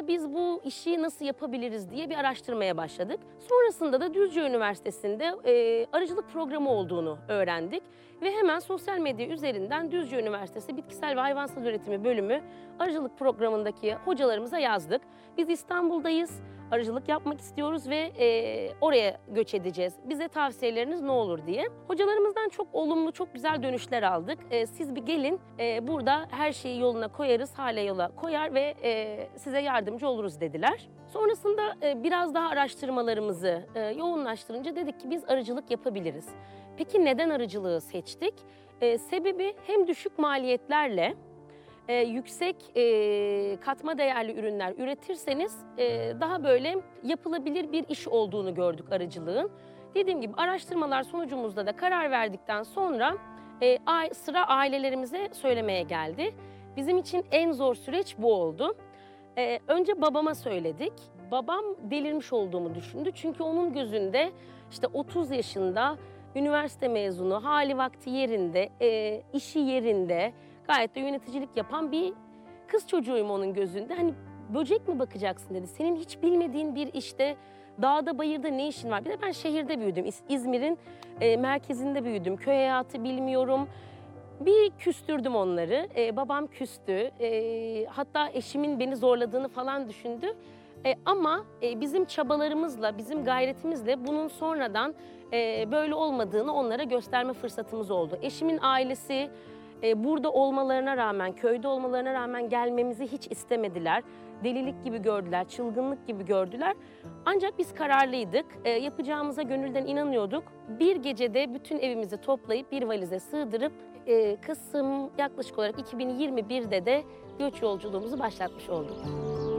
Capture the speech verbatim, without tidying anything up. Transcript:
biz bu işi nasıl yapabiliriz diye bir araştırmaya başladık. Sonrasında da Düzce Üniversitesi'nde e, arıcılık programı olduğunu öğrendik. Ve hemen sosyal medya üzerinden Düzce Üniversitesi Bitkisel ve Hayvansal Üretimi Bölümü arıcılık programındaki hocalarımıza yazdık. Biz İstanbul'dayız, arıcılık yapmak istiyoruz ve e, oraya göç edeceğiz. Bize tavsiyeleriniz ne olur diye. Hocalarımızdan çok olumlu, çok güzel dönüşler aldık. E, siz bir gelin, e, burada her şeyi yoluna koyarız, hale yola koyar ve e, size yardımcı oluruz dediler. Sonrasında e, biraz daha araştırmalarımızı e, yoğunlaştırınca dedik ki biz arıcılık yapabiliriz. Peki neden arıcılığı seçtik? E, sebebi hem düşük maliyetlerle e, yüksek e, katma değerli ürünler üretirseniz e, daha böyle yapılabilir bir iş olduğunu gördük arıcılığın. Dediğim gibi araştırmalar sonucumuzda da karar verdikten sonra e, sıra ailelerimize söylemeye geldi. Bizim için en zor süreç bu oldu. E, önce babama söyledik. Babam delirmiş olduğumu düşündü. Çünkü onun gözünde işte otuz yaşında üniversite mezunu, hali vakti yerinde, e, işi yerinde, gayet de yöneticilik yapan bir kız çocuğuyum onun gözünde. Hani böcek mi bakacaksın dedi. Senin hiç bilmediğin bir işte dağda bayırda ne işin var? Bir de ben şehirde büyüdüm. İz- İzmir'in e, merkezinde büyüdüm. Köy hayatı bilmiyorum. Bir küstürdüm onları. E, babam küstü. E, hatta eşimin beni zorladığını falan düşündü. E, ama e, bizim çabalarımızla, bizim gayretimizle bunun sonradan e, böyle olmadığını onlara gösterme fırsatımız oldu. Eşimin ailesi e, burada olmalarına rağmen, köyde olmalarına rağmen gelmemizi hiç istemediler. Delilik gibi gördüler, çılgınlık gibi gördüler. Ancak biz kararlıydık. E, yapacağımıza gönülden inanıyorduk. Bir gecede bütün evimizi toplayıp bir valize sığdırıp e, Kasım yaklaşık olarak iki bin yirmi birde de göç yolculuğumuzu başlatmış olduk.